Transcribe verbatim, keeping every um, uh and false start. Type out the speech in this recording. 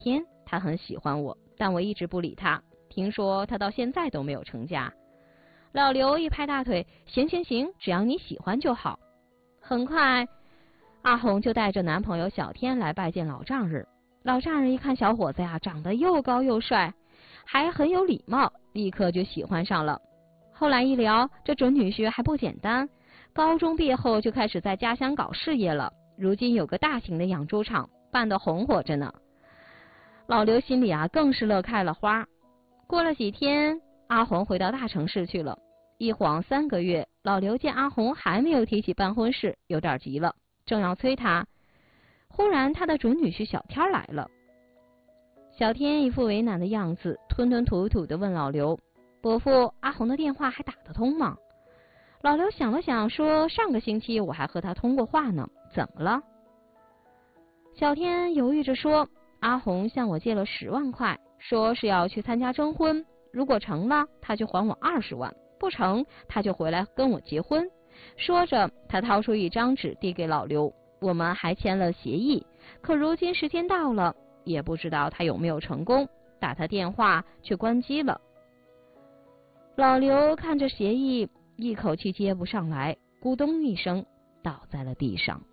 天他很喜欢我，但我一直不理他。听说他到现在都没有成家。老刘一拍大腿，行行行，只要你喜欢就好。很快，阿红就带着男朋友小天来拜见老丈人。老丈人一看小伙子呀，长得又高又帅，还很有礼貌，立刻就喜欢上了。后来一聊，这准女婿还不简单，高中毕业后就开始在家乡搞事业了，如今有个大型的养猪场，办得红火着呢。老刘心里啊更是乐开了花。过了几天，阿红回到大城市去了。一晃三个月，老刘见阿红还没有提起办婚事，有点急了，正要催他，忽然他的准女婿小天来了。小天一副为难的样子，吞吞吐吐地问老刘：“伯父，阿红的电话还打得通吗？”老刘想了想说：“上个星期我还和他通过话呢，怎么了？”小天犹豫着说：“阿红向我借了十万块，说是要去参加征婚，如果成了，他就还我二十万，不成，他就回来跟我结婚。”说着，他掏出一张纸递给老刘，我们还签了协议。可如今时间到了，也不知道他有没有成功，打他电话却关机了。老刘看着协议，一口气接不上来，咕咚一声倒在了地上。